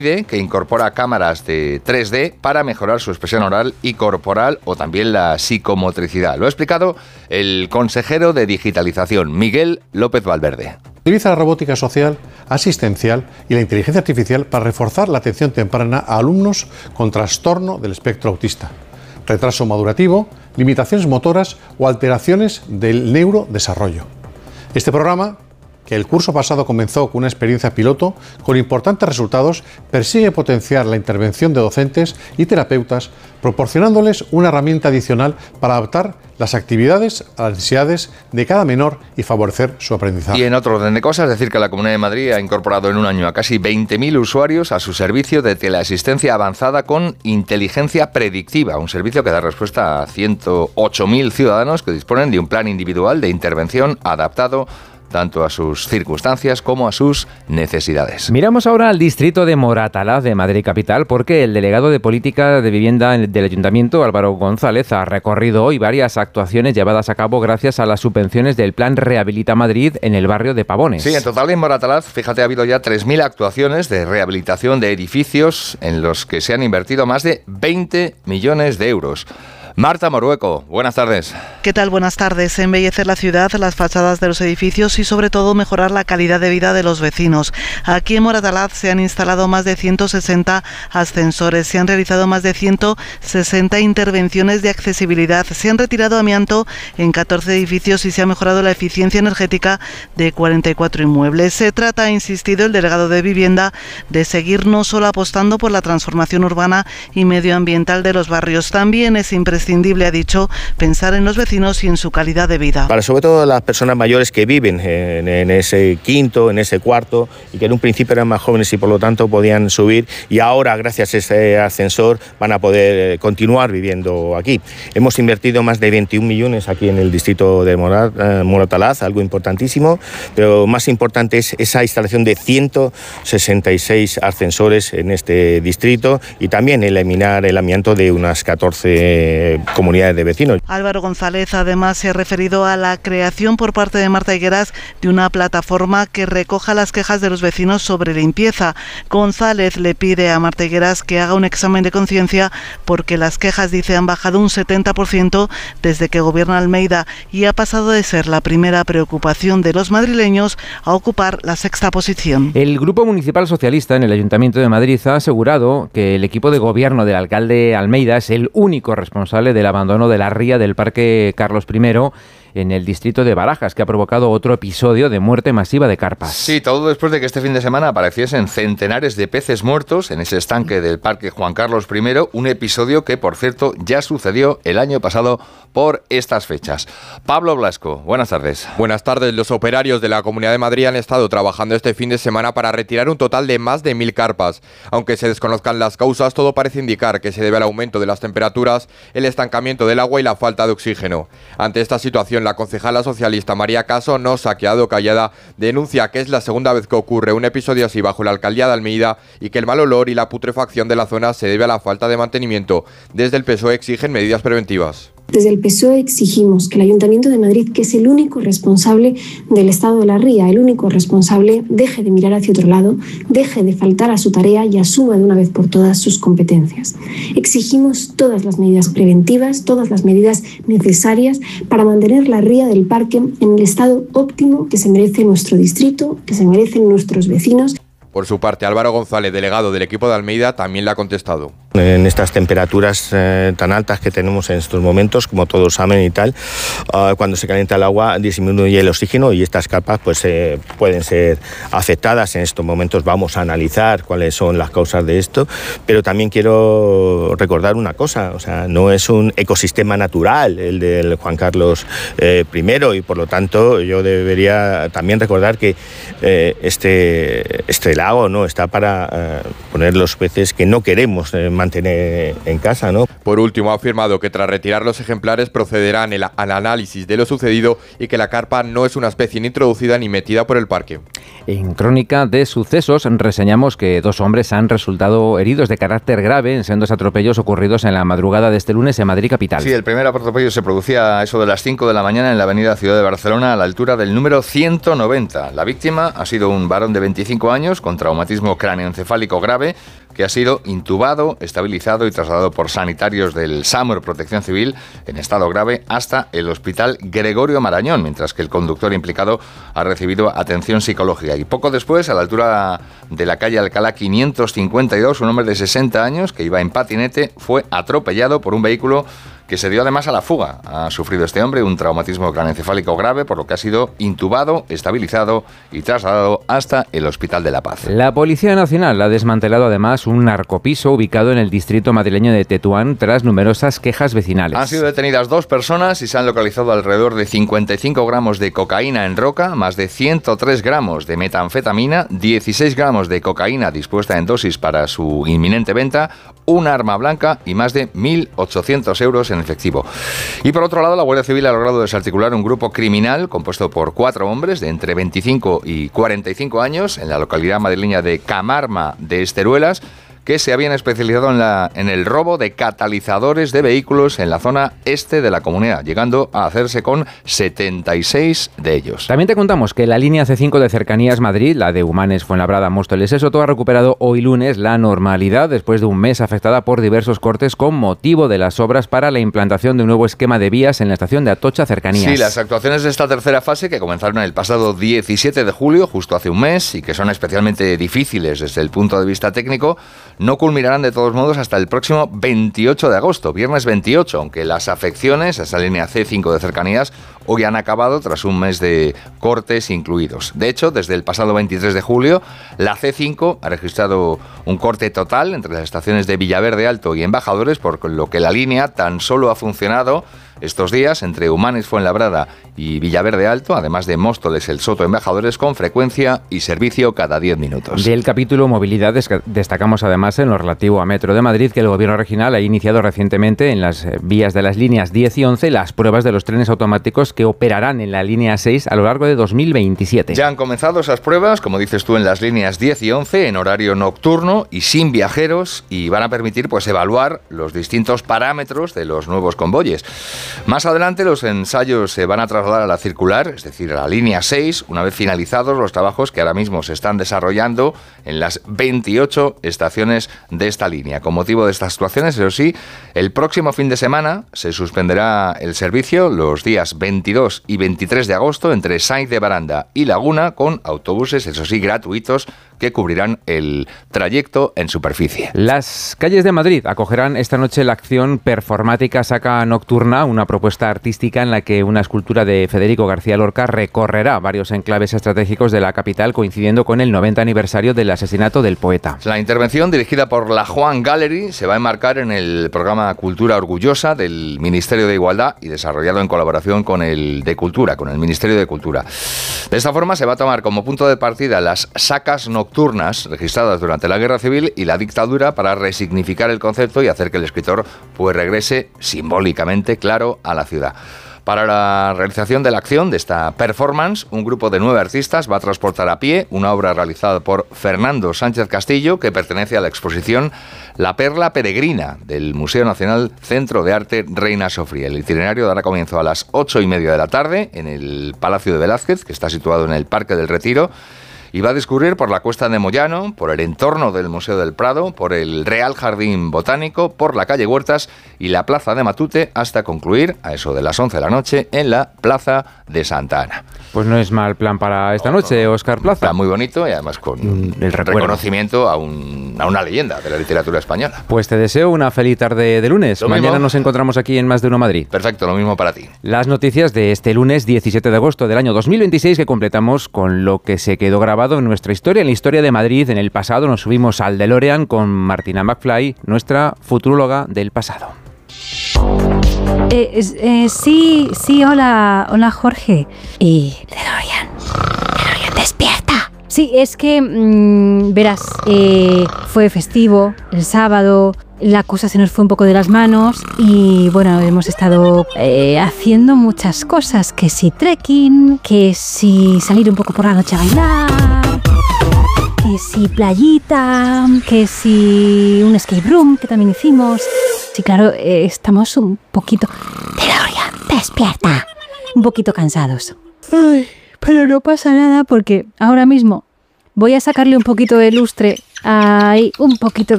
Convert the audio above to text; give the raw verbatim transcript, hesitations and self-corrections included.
que incorpora cámaras de tres D para mejorar su expresión oral y corporal o también la psicomotricidad. Lo ha explicado el consejero de Digitalización, Miguel López Valverde. Utiliza la robótica social, asistencial y la inteligencia artificial para reforzar la atención temprana a alumnos con trastorno del espectro autista, retraso madurativo, limitaciones motoras o alteraciones del neurodesarrollo. Este programa, que el curso pasado comenzó con una experiencia piloto con importantes resultados, persigue potenciar la intervención de docentes y terapeutas, proporcionándoles una herramienta adicional para adaptar las actividades a las necesidades de cada menor y favorecer su aprendizaje. Y en otro orden de cosas, decir que la Comunidad de Madrid ha incorporado en un año a casi veinte mil usuarios a su servicio de teleasistencia avanzada con inteligencia predictiva, un servicio que da respuesta a ciento ocho mil ciudadanos que disponen de un plan individual de intervención adaptado tanto a sus circunstancias como a sus necesidades. Miramos ahora al distrito de Moratalaz de Madrid Capital, porque el delegado de Política de Vivienda del Ayuntamiento, Álvaro González, ha recorrido hoy varias actuaciones llevadas a cabo gracias a las subvenciones del Plan Rehabilita Madrid en el barrio de Pavones. Sí, en total en Moratalaz, fíjate, ha habido ya tres mil actuaciones de rehabilitación de edificios en los que se han invertido más de veinte millones de euros. Marta Morueco, buenas tardes. ¿Qué tal? Buenas tardes. Embellecer la ciudad, las fachadas de los edificios y sobre todo mejorar la calidad de vida de los vecinos. Aquí en Moratalaz se han instalado más de ciento sesenta ascensores, se han realizado más de ciento sesenta intervenciones de accesibilidad, se han retirado amianto en catorce edificios y se ha mejorado la eficiencia energética de cuarenta y cuatro inmuebles. Se trata, ha insistido el delegado de Vivienda, de seguir no solo apostando por la transformación urbana y medioambiental de los barrios, también es imprescindible imprescindible, ha dicho, pensar en los vecinos y en su calidad de vida. Para sobre todo las personas mayores que viven en, en ese quinto, en ese cuarto, y que en un principio eran más jóvenes y por lo tanto podían subir, y ahora gracias a ese ascensor van a poder continuar viviendo aquí. Hemos invertido más de veintiún millones aquí en el distrito de Morat, eh, Moratalaz, algo importantísimo, pero más importante es esa instalación de ciento sesenta y seis ascensores en este distrito y también eliminar el amianto de unas catorce comunidades de vecinos. Álvaro González además se ha referido a la creación por parte de Marta Higueras de una plataforma que recoja las quejas de los vecinos sobre limpieza. González le pide a Marta Higueras que haga un examen de conciencia porque las quejas, dice, han bajado un setenta por ciento desde que gobierna Almeida y ha pasado de ser la primera preocupación de los madrileños a ocupar la sexta posición. El Grupo Municipal Socialista en el Ayuntamiento de Madrid ha asegurado que el equipo de gobierno del alcalde Almeida es el único responsable del abandono de la ría del Parque Carlos primero en el distrito de Barajas, que ha provocado otro episodio de muerte masiva de carpas. Sí, todo después de que este fin de semana apareciesen centenares de peces muertos en ese estanque del Parque Juan Carlos primero, un episodio que, por cierto, ya sucedió el año pasado por estas fechas. Pablo Blasco, buenas tardes. Buenas tardes. Los operarios de la Comunidad de Madrid han estado trabajando este fin de semana para retirar un total de más de mil carpas. Aunque se desconozcan las causas, todo parece indicar que se debe al aumento de las temperaturas, el estancamiento del agua y la falta de oxígeno. Ante esta situación, la concejala socialista María Caso no se ha quedado callada, denuncia que es la segunda vez que ocurre un episodio así bajo la alcaldía de Almeida y que el mal olor y la putrefacción de la zona se debe a la falta de mantenimiento. Desde el P S O E exigen medidas preventivas. Desde el P S O E exigimos que el Ayuntamiento de Madrid, que es el único responsable del estado de la ría, el único responsable, deje de mirar hacia otro lado, deje de faltar a su tarea y asuma de una vez por todas sus competencias. Exigimos todas las medidas preventivas, todas las medidas necesarias para mantener la ría del parque en el estado óptimo que se merece nuestro distrito, que se merecen nuestros vecinos. Por su parte, Álvaro González, delegado del equipo de Almeida, también le ha contestado. En estas temperaturas eh, tan altas que tenemos en estos momentos, como todos saben y tal, uh, cuando se calienta el agua disminuye el oxígeno y estas carpas pues eh, pueden ser afectadas. En estos momentos vamos a analizar cuáles son las causas de esto, pero también quiero recordar una cosa, o sea, no es un ecosistema natural el del Juan Carlos eh, primero y por lo tanto yo debería también recordar que eh, este, este lago no está para eh, poner los peces que no queremos eh, mantener en casa, ¿no? Por último, ha afirmado que tras retirar los ejemplares procederán el, al análisis de lo sucedido y que la carpa no es una especie ni introducida ni metida por el parque. En Crónica de Sucesos reseñamos que dos hombres han resultado heridos de carácter grave en sendos atropellos ocurridos en la madrugada de este lunes en Madrid capital. Sí, el primer atropello se producía a eso de las cinco de la mañana en la avenida Ciudad de Barcelona a la altura del número ciento noventa. La víctima ha sido un varón de veinticinco años con traumatismo cráneoencefálico grave que ha sido intubado, estabilizado y trasladado por sanitarios del SAMUR Protección Civil en estado grave hasta el Hospital Gregorio Marañón, mientras que el conductor implicado ha recibido atención psicológica. Y poco después, a la altura de la calle Alcalá quinientos cincuenta y dos, un hombre de sesenta años que iba en patinete fue atropellado por un vehículo que se dio además a la fuga. Ha sufrido este hombre un traumatismo craneoencefálico grave, por lo que ha sido intubado, estabilizado y trasladado hasta el Hospital de la Paz. La Policía Nacional ha desmantelado además un narcopiso ubicado en el distrito madrileño de Tetuán tras numerosas quejas vecinales. Han sido detenidas dos personas y se han localizado alrededor de cincuenta y cinco gramos de cocaína en roca, más de ciento tres gramos de metanfetamina, dieciséis gramos de cocaína dispuesta en dosis para su inminente venta, un arma blanca y más de mil ochocientos euros en efectivo. Y por otro lado, la Guardia Civil ha logrado desarticular un grupo criminal compuesto por cuatro hombres de entre veinticinco y cuarenta y cinco años en la localidad madrileña de Camarma de Esteruelas, que se habían especializado en, la, en el robo de catalizadores de vehículos en la zona este de la comunidad, llegando a hacerse con setenta y seis de ellos. También te contamos que la línea C cinco de Cercanías Madrid, la de Humanes, Fuenlabrada, Móstoles, Esoto, ha recuperado hoy lunes la normalidad después de un mes afectada por diversos cortes con motivo de las obras para la implantación de un nuevo esquema de vías en la estación de Atocha Cercanías. Sí, las actuaciones de esta tercera fase, que comenzaron el pasado diecisiete de julio, justo hace un mes, y que son especialmente difíciles desde el punto de vista técnico, no culminarán de todos modos hasta el próximo veintiocho de agosto, viernes veintiocho, aunque las afecciones a esa línea C cinco de Cercanías hoy han acabado tras un mes de cortes incluidos. De hecho, desde el pasado veintitrés de julio, la C cinco ha registrado un corte total entre las estaciones de Villaverde Alto y Embajadores, por lo que la línea tan solo ha funcionado estos días entre Humanes, Fuenlabrada y Villaverde Alto, además de Móstoles, El Soto, Embajadores, con frecuencia y servicio cada diez minutos. Del capítulo movilidad destacamos además en lo relativo a Metro de Madrid que el Gobierno regional ha iniciado recientemente en las vías de las líneas diez y once las pruebas de los trenes automáticos que operarán en la línea seis a lo largo de dos mil veintisiete. Ya han comenzado esas pruebas, como dices tú, en las líneas diez y once en horario nocturno y sin viajeros, y van a permitir pues evaluar los distintos parámetros de los nuevos convoyes. Más adelante los ensayos se van a trasladar a la circular, es decir, a la línea seis, una vez finalizados los trabajos que ahora mismo se están desarrollando en las veintiocho estaciones de esta línea. Con motivo de estas actuaciones, eso sí, el próximo fin de semana se suspenderá el servicio los días veintidós y veintitrés de agosto entre Sainz de Baranda y Laguna, con autobuses, eso sí, gratuitos, que cubrirán el trayecto en superficie. Las calles de Madrid acogerán esta noche la acción performática Saca Nocturna, una propuesta artística en la que una escultura de Federico García Lorca recorrerá varios enclaves estratégicos de la capital, coincidiendo con el noventa aniversario del asesinato del poeta. La intervención, dirigida por la Juan Gallery, se va a enmarcar en el programa Cultura Orgullosa del Ministerio de Igualdad y desarrollado en colaboración con el de Cultura, con el Ministerio de Cultura. De esta forma se va a tomar como punto de partida las sacas nocturnas registradas durante la Guerra Civil y la dictadura para resignificar el concepto y hacer que el escritor pues regrese simbólicamente, claro, a la ciudad. Para la realización de la acción de esta performance, un grupo de nueve artistas va a transportar a pie una obra realizada por Fernando Sánchez Castillo, que pertenece a la exposición La Perla Peregrina del Museo Nacional Centro de Arte Reina Sofía. El itinerario dará comienzo a las ocho y media de la tarde en el Palacio de Velázquez, que está situado en el Parque del Retiro, y va a discurrir por la Cuesta de Moyano, por el entorno del Museo del Prado, por el Real Jardín Botánico, por la calle Huertas y la Plaza de Matute, hasta concluir a eso de las once de la noche en la Plaza de Santa Ana. Pues no es mal plan para esta noche, Óscar Plaza. Está muy bonito y además con el reconocimiento a, un, a una leyenda de la literatura española. Pues te deseo una feliz tarde de lunes. Lo Mañana mismo. Nos encontramos aquí en Más de Uno Madrid. Perfecto, lo mismo para ti. Las noticias de este lunes diecisiete de agosto del año dos mil veintiséis, que completamos con lo que se quedó grabado en nuestra historia, en la historia de Madrid. En el pasado nos subimos al DeLorean con Martina McFly, nuestra futuróloga del pasado. Eh, eh, sí, sí, hola, hola Jorge. Y DeLorean, DeLorean, despierta. Sí, es que, mmm, verás, eh, fue festivo el sábado, la cosa se nos fue un poco de las manos y bueno, hemos estado eh, haciendo muchas cosas, que si trekking, que si salir un poco por la noche a bailar, que si playita, que si un escape room que también hicimos. Sí, claro, eh, estamos un poquito... Gloria, despierta. Un poquito cansados. Ay, pero no pasa nada porque ahora mismo voy a sacarle un poquito de lustre. Ahí, un poquito